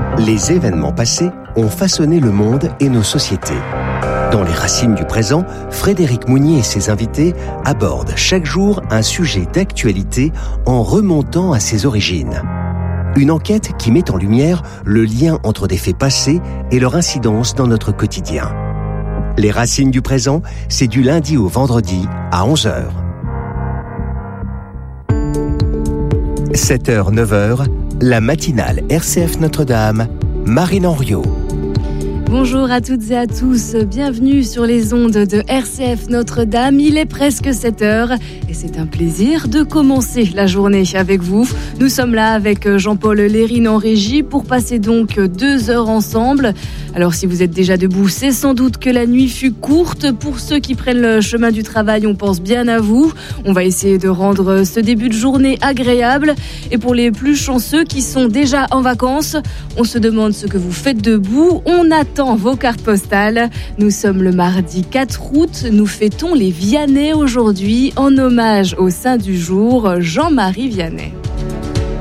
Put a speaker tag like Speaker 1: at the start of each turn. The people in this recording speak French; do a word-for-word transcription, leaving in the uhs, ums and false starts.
Speaker 1: Les événements passés ont façonné le monde et nos sociétés. Dans les Racines du présent, Frédéric Mounier et ses invités abordent chaque jour un sujet d'actualité en remontant à ses origines. Une enquête qui met en lumière le lien entre des faits passés et leur incidence dans notre quotidien. Les Racines du présent, c'est du lundi au vendredi à onze heures. sept heures neuf heures, la matinale R C F Notre-Dame, Marine Henriot.
Speaker 2: Bonjour à toutes et à tous, bienvenue sur les ondes de R C F Notre-Dame. Il est presque sept heures et c'est un plaisir de commencer la journée avec vous. Nous sommes là avec Jean-Paul Lérine en régie pour passer donc deux heures ensemble. Alors si vous êtes déjà debout, c'est sans doute que la nuit fut courte. Pour ceux qui prennent le chemin du travail, on pense bien à vous. On va essayer de rendre ce début de journée agréable. Et pour les plus chanceux qui sont déjà en vacances, on se demande ce que vous faites debout. On attend vos cartes postales. Nous sommes le mardi quatre août. Nous fêtons les Vianney aujourd'hui en hommage au saint du jour, Jean-Marie Vianney.